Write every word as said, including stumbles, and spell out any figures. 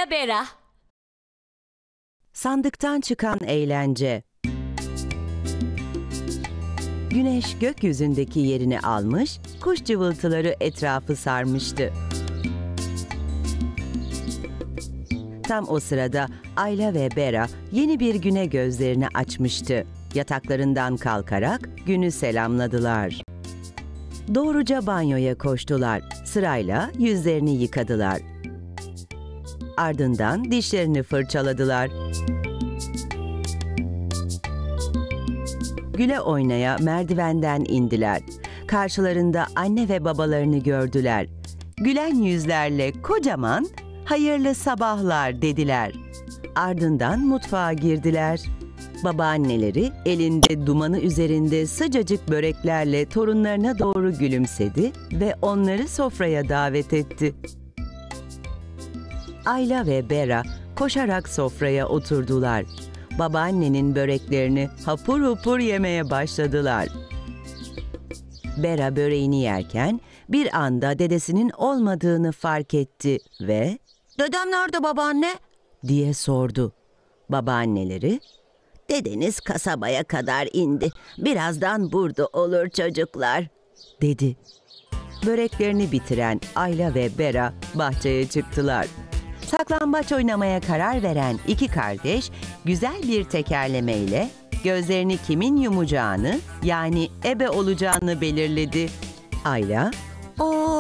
Ayla Bera. Sandıktan çıkan eğlence. Güneş gökyüzündeki yerini almış, kuş cıvıltıları etrafı sarmıştı. Tam o sırada Ayla ve Bera yeni bir güne gözlerini açmıştı. Yataklarından kalkarak günü selamladılar. Doğruca banyoya koştular. Sırayla yüzlerini yıkadılar. Ardından dişlerini fırçaladılar. Güle oynaya merdivenden indiler. Karşılarında anne ve babalarını gördüler. Gülen yüzlerle kocaman "Hayırlı sabahlar" dediler. Ardından mutfağa girdiler. Babaanneleri elinde dumanı üzerinde sıcacık böreklerle torunlarına doğru gülümsedi ve onları sofraya davet etti. Ayla ve Bera koşarak sofraya oturdular. Babaannenin böreklerini hapur hapur yemeye başladılar. Bera böreğini yerken bir anda dedesinin olmadığını fark etti ve "Dedem nerede babaanne?" diye sordu. Babaanneleri, "Dedeniz kasabaya kadar indi. Birazdan burada olur çocuklar," dedi. Böreklerini bitiren Ayla ve Bera bahçeye çıktılar. Saklambaç oynamaya karar veren iki kardeş güzel bir tekerlemeyle gözlerini kimin yumacağını, yani ebe olacağını belirledi. Ayla, "Oo,